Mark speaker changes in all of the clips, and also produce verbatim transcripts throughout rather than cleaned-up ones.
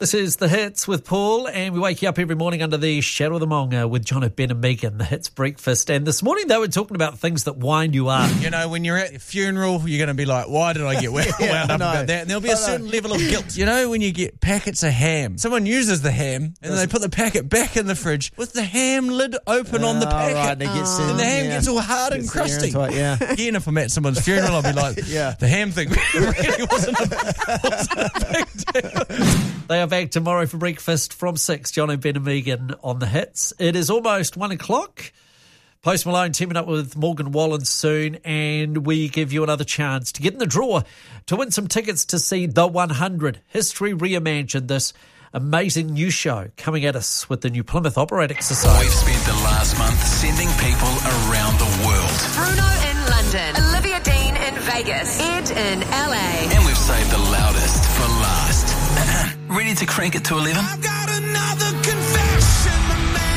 Speaker 1: This is The Hits with Paul, and we wake you up every morning under the shadow of the Monga with John, Ben and Megan, The Hits Breakfast. And this morning they were talking about things that wind you up.
Speaker 2: You know, when you're at a funeral, you're going to be like, why did I get wound
Speaker 3: yeah,
Speaker 2: up about that? And there'll be a certain level of guilt. You know, when you get packets of ham, someone uses the ham, and then they put the packet back in the fridge with the ham lid open uh, on the packet.
Speaker 3: Right, and, gets
Speaker 2: and
Speaker 3: in,
Speaker 2: the ham
Speaker 3: yeah.
Speaker 2: gets all hard and crusty.
Speaker 3: It, yeah.
Speaker 2: Again, if I'm at someone's funeral, I'll be like,
Speaker 3: yeah.
Speaker 2: the ham thing really wasn't a, wasn't a big deal.
Speaker 1: They are back tomorrow for breakfast from six. John and Ben and Megan on The Hits. It is almost one o'clock. Post Malone teaming up with Morgan Wallen soon, and we give you another chance to get in the draw to win some tickets to see The one hundred. History Reimagined, this amazing new show coming at us with the New Plymouth Operatic Society.
Speaker 4: We've spent the last month sending people around the world.
Speaker 5: Bruno in London, Olivia Dean in Vegas, Ed in L A.
Speaker 4: And we've saved the loudest for last. Ready to crank it to eleven?
Speaker 6: I've got another confession to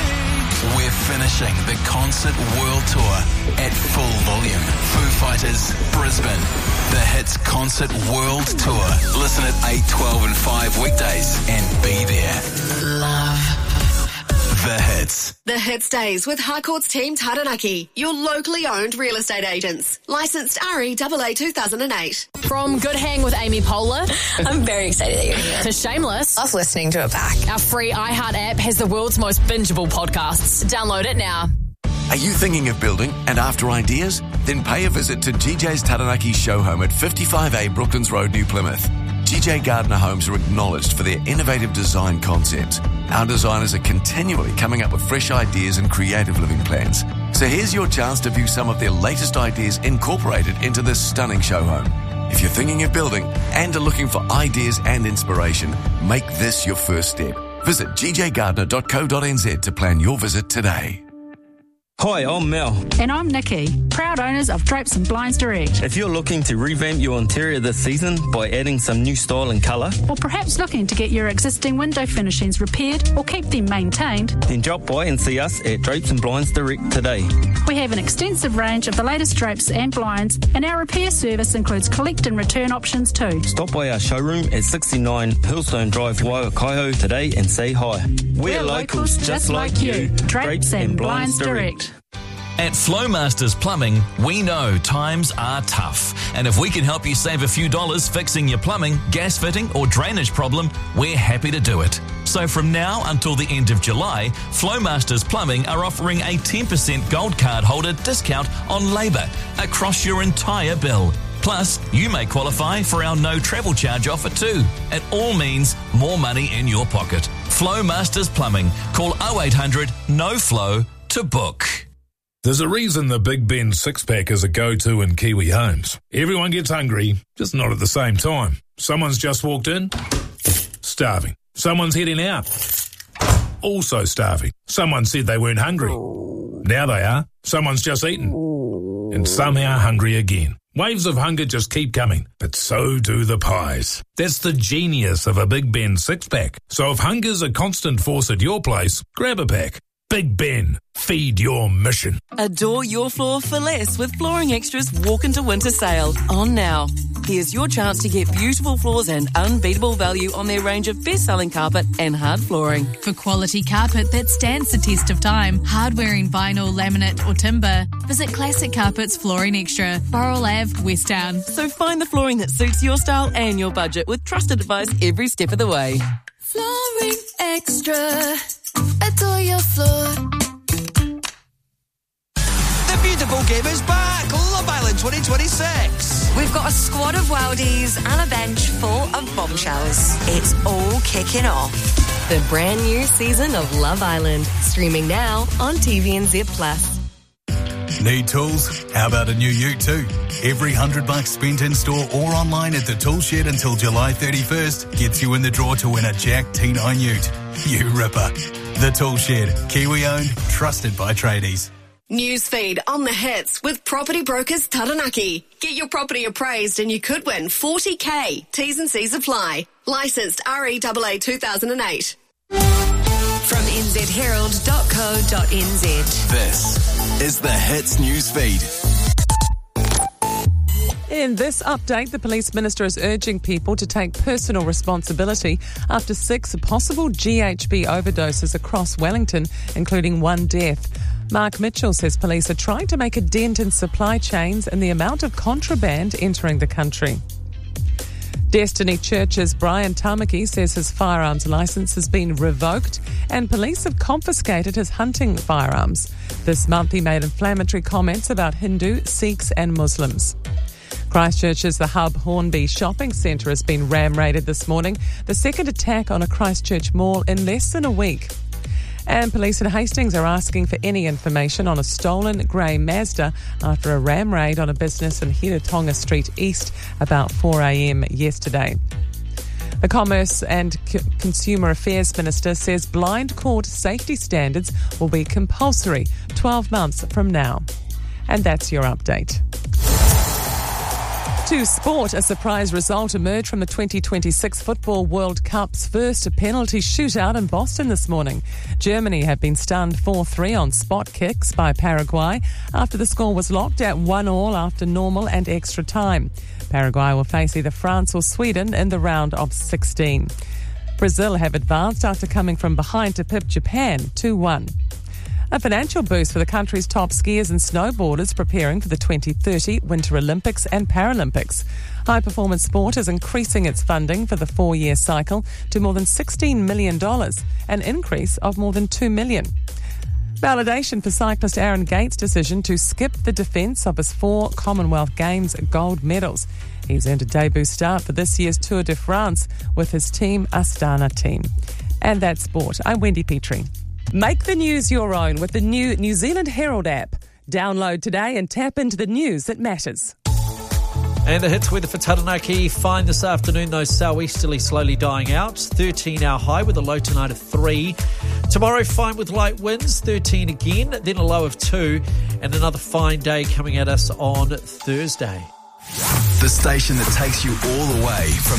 Speaker 6: make.
Speaker 4: We're finishing the concert world tour at full volume. Foo Fighters, Brisbane. The Hits Concert World Tour. Listen at eight, twelve and five weekdays and be there.
Speaker 5: Love.
Speaker 4: The Hits.
Speaker 7: The Hits Days with Harcourt's Team Taranaki, your locally owned real estate agents. Licensed R E A A two thousand eight.
Speaker 8: From Good Hang with Amy Poehler
Speaker 9: I'm very excited that you're here.
Speaker 8: to Shameless,
Speaker 9: Love listening to it back.
Speaker 8: our free iHeart app has the world's most bingeable podcasts. Download it now.
Speaker 10: Are you thinking of building and after ideas? Then pay a visit to G J's Taranaki show home at fifty-five A Brooklands Road, New Plymouth. G J Gardner Homes are acknowledged for their innovative design concepts. Our designers are continually coming up with fresh ideas and creative living plans. So here's your chance to view some of their latest ideas incorporated into this stunning show home. If you're thinking of building and are looking for ideas and inspiration, make this your first step. Visit g j gardner dot co dot n z to plan your visit today.
Speaker 11: Hi, I'm Mel.
Speaker 12: And I'm Nikki, proud owners of Drapes and Blinds Direct.
Speaker 11: If you're looking to revamp your interior this season by adding some new style and colour,
Speaker 12: or perhaps looking to get your existing window furnishings repaired or keep them maintained,
Speaker 11: then drop by and see us at Drapes and Blinds Direct today.
Speaker 12: We have an extensive range of the latest drapes and blinds, and our repair service includes collect and return options too.
Speaker 11: Stop by our showroom at sixty-nine Hillstone Drive, Waikaiho today and say hi. We're,
Speaker 12: We're locals just like you. Drapes and Blinds Direct.
Speaker 4: At Flowmasters Plumbing, we know times are tough. And if we can help you save a few dollars fixing your plumbing, gas fitting or drainage problem, we're happy to do it. So from now until the end of July, Flowmasters Plumbing are offering a ten percent gold card holder discount on labour across your entire bill. Plus, you may qualify for our no travel charge offer too. It all means more money in your pocket. Flowmasters Plumbing. Call oh eight hundred N O F L O to book.
Speaker 13: There's a reason the Big Ben six-pack is a go-to in Kiwi homes. Everyone gets hungry, just not at the same time. Someone's just walked in, starving. Someone's heading out, also starving. Someone said they weren't hungry. Now they are. Someone's just eaten, and somehow hungry again. Waves of hunger just keep coming, but so do the pies. That's the genius of a Big Ben six-pack. So if hunger's a constant force at your place, grab a pack. Big Ben, feed your mission.
Speaker 14: Adore your floor for less with Flooring Extra's Walk into Winter sale. On now. Here's your chance to get beautiful floors and unbeatable value on their range of best-selling carpet and hard flooring.
Speaker 15: For quality carpet that stands the test of time, hardware in vinyl, laminate or timber, visit Classic Carpets Flooring Extra, Burrell Avenue, West Town.
Speaker 14: So find the flooring that suits your style and your budget with trusted advice every step of the way.
Speaker 16: Flooring Extra. Adore your floor.
Speaker 6: The beautiful game is back. Love Island twenty twenty-six.
Speaker 5: We've got a squad of worldies and a bench full of bombshells. It's all kicking off.
Speaker 7: The brand new season of Love Island, streaming now on T V N Z Plus.
Speaker 17: Need tools? How about a new ute too? Every hundred bucks spent in store or online at the Tool Shed until July thirty-first gets you in the draw to win a Jack T nine ute. You ripper. The Tool Shed, Kiwi owned, trusted by tradies.
Speaker 7: Newsfeed on The Hits with Property Brokers Taranaki. Get your property appraised and you could win forty K. T's and C's apply. Licensed R E A A two thousand eight.
Speaker 5: From n z herald dot co dot n z.
Speaker 4: This is the Hits Newsfeed.
Speaker 3: In this update, the police minister is urging people to take personal responsibility after six possible G H B overdoses across Wellington, including one death. Mark Mitchell says police are trying to make a dent in supply chains and the amount of contraband entering the country. Destiny Church's Brian Tamaki says his firearms licence has been revoked and police have confiscated his hunting firearms. This month he made inflammatory comments about Hindu, Sikhs and Muslims. Christchurch's The Hub Hornby shopping centre has been ram-raided this morning, the second attack on a Christchurch mall in less than a week. And police in Hastings are asking for any information on a stolen grey Mazda after a ram raid on a business in Hiratonga Street East about four a.m. yesterday. The Commerce and C- Consumer Affairs Minister says blind cord safety standards will be compulsory twelve months from now. And that's your update. To sport, a surprise result emerged from the twenty twenty-six Football World Cup's first penalty shootout in Boston this morning. Germany have been stunned four three on spot kicks by Paraguay after the score was locked at one all after normal and extra time. Paraguay will face either France or Sweden in the round of sixteen. Brazil have advanced after coming from behind to pip Japan two one. A financial boost for the country's top skiers and snowboarders preparing for the twenty thirty Winter Olympics and Paralympics. High Performance Sport is increasing its funding for the four-year cycle to more than sixteen million dollars, an increase of more than two million dollars. Validation for cyclist Aaron Gates' decision to skip the defence of his four Commonwealth Games gold medals. He's earned a debut start for this year's Tour de France with his team Astana team. And that's sport. I'm Wendy Petrie. Make the news your own with the new New Zealand Herald app. Download today and tap into the news that matters.
Speaker 1: And the hits weather for Taranaki, fine this afternoon, though southeasterly slowly dying out. thirteen hour high with a low tonight of three. Tomorrow, fine with light winds, thirteen again, then a low of two. And another fine day coming at us on Thursday.
Speaker 18: The station that takes you all the way from